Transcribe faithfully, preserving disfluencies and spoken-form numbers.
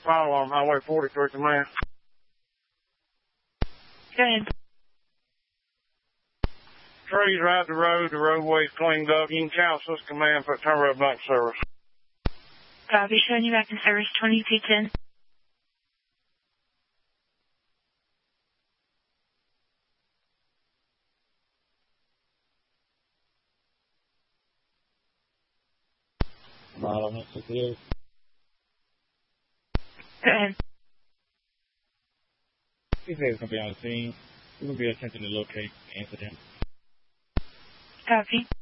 Fire alarm, Highway forty-three, command. Go ahead. Trees are out the road, the roadway's cleaned up. You can cancel this command for turn red bank service. Copy, showing you back in service twenty-two ten. Bottom, that's it is. Go ahead. He said it's going to be on the scene. We will be attempting to locate the incident. Copy.